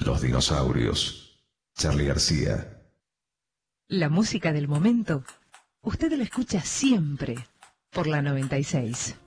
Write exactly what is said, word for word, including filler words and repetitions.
Los dinosaurios. Charly García. La música del momento, usted la escucha siempre por la noventa y seis.